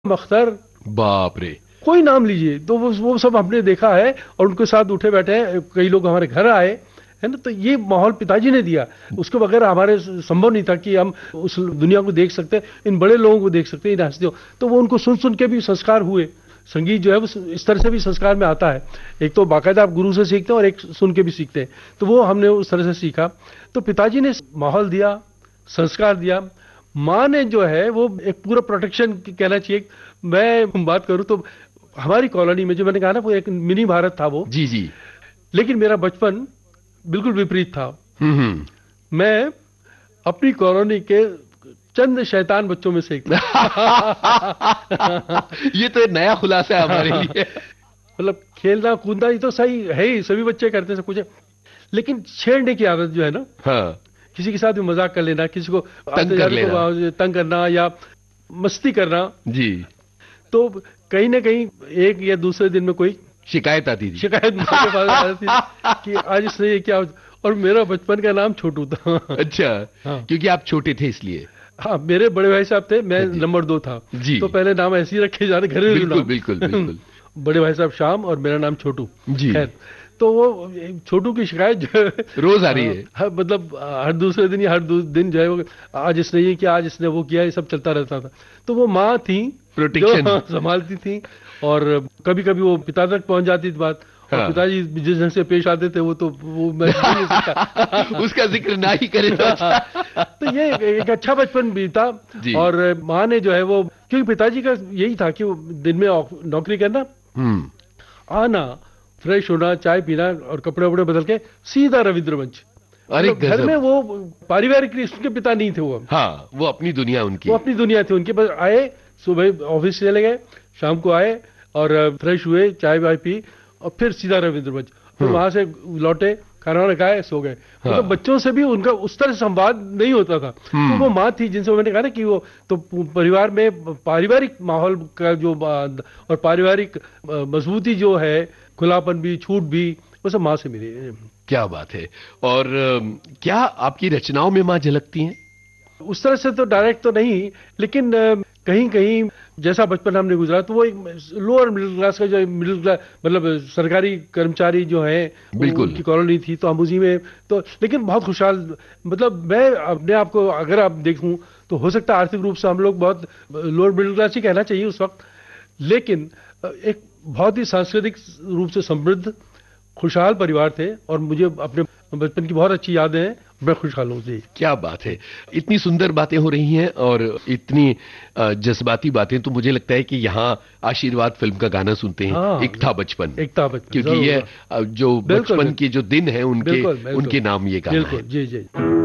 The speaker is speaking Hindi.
अख्तर, बाप रे। कोई नाम लीजिए, तो वो सब हमने देखा है और उनके साथ उठे बैठे हैं, कई लोग हमारे घर आए, है ना। तो ये माहौल पिताजी ने दिया, उसके बगैर हमारे संभव नहीं था कि हम उस दुनिया को देख सकते, इन बड़े लोगों को देख सकते, इन हस्तियों। तो वो उनको सुन सुन के भी संस्कार हुए। संगीत जो है वो इस तरह से भी संस्कार में आता है, एक तो बाकायदा आप गुरु से सीखते हैं और एक सुन के भी सीखते हैं। तो वो हमने उस तरह से सीखा। तो पिताजी ने माहौल दिया, संस्कार दिया। माँ ने जो है वो एक पूरा प्रोटेक्शन कहना चाहिए। मैं बात करूं तो हमारी कॉलोनी में, जो मैंने कहा ना, वो एक मिनी भारत था वो। जी जी। लेकिन मेरा बचपन बिल्कुल विपरीत था। हम्म। मैं अपनी कॉलोनी के चंद शैतान बच्चों में से एक था। ये तो एक नया खुलासा है हमारे लिए। मतलब खेलना कूदना ये तो सही है ही, सभी बच्चे करते हैं सब कुछ है। लेकिन छेड़ने की आदत जो है ना, हाँ। किसी के साथ भी मजाक कर लेना, किसी को तंग आते कर जाते लेना। को तंग करना या मस्ती करना, जी। तो कहीं ना कहीं एक या दूसरे दिन में कोई शिकायत आती थी। शिकायत मुझे पास आ जाती थी कि आज इसने ये क्या। और मेरा बचपन का नाम छोटू था। अच्छा। हाँ क्योंकि आप छोटे थे इसलिए। हाँ, मेरे बड़े भाई साहब थे, मैं जी नंबर 2 था। जी। तो पहले नाम ऐसे ही रखे जाने, घरेलू बिल्कुल नाम। बिल्कुल बिल्कुल। बड़े भाई साहब श्याम और मेरा नाम छोटू। जी। खैर, तो वो छोटू की शिकायत जो है, रोज आ रही है। मतलब हर दूसरे दिन या हर दिन जो है वो, आज इसने ये किया, आज इसने वो किया, ये सब चलता रहता था। तो वो माँ थी जो प्रोटेक्शन। संभालती थी। और कभी कभी वो पिता तक पहुंच जाती थी बात। और हाँ। पिताजी जिस ढंग से पेश आते थे वो तो वो मैं नहीं ले सकता। उसका जिक्र ना ही करें तो अच्छा। तो ये एक अच्छा बचपन बीता। जी। और माँ ने जो है वो, क्योंकि पिताजी का यही था कि वो दिन में नौकरी करना, हम्म। आना, फ्रेश होना, चाय पीना और कपड़े वपड़े बदल के सीधा रविंद्र मंच। अरे मतलब घर में गजब। वो पारिवारिक उसके पिता नहीं थे वो। हाँ, वो अपनी दुनिया उनकी। वो अपनी दुनिया थी उनके पास। आए, सुबह ऑफिस चले गए, शाम को आए और फ्रेश हुए, चाय वाय पी और फिर सीधा रविंद्र मंच। फिर वहां से लौटे, खाना वाना खाए, सो गए। हाँ। मतलब बच्चों से भी उनका उस तरह से संवाद नहीं होता था। तो वो माँ थी जिनसे मैंने कहा ना कि वो तो परिवार में पारिवारिक माहौल का जो और पारिवारिक मजबूती जो है, खुलापन भी, छूट भी, वो सब माँ से मिली है। क्या बात है। और क्या आपकी रचनाओं में माँ झलकती हैं? उस तरह से तो डायरेक्ट तो नहीं, लेकिन कहीं कहीं जैसा बचपन हमने गुजरा, तो वो एक लोअर मिडिल क्लास का, जो मिडिल क्लास मतलब सरकारी कर्मचारी जो है, बिल्कुल। उनकी कॉलोनी थी। तो हम उसी में, तो लेकिन बहुत खुशहाल। मतलब मैं अपने आप को अगर आप देखूं तो हो सकता है आर्थिक रूप से हम लोग बहुत लोअर मिडिल क्लास ही कहना चाहिए उस वक्त, लेकिन एक बहुत ही सांस्कृतिक रूप से समृद्ध खुशहाल परिवार थे। और मुझे अपने बचपन की बहुत अच्छी यादें हैं। मैं खुशहाल हूँ जी। क्या बात है। इतनी सुंदर बातें हो रही हैं और इतनी जज्बाती बातें, तो मुझे लगता है कि यहाँ आशीर्वाद फिल्म का गाना सुनते हैं, हाँ, एक था बचपन। एक था बचपन, क्योंकि जरूर। ये जो बिल्कुल बचपन के जो दिन हैं उनके बिल्कुल बिल्कुल उनके नाम ये गाना है। बिल्कुल जी जी।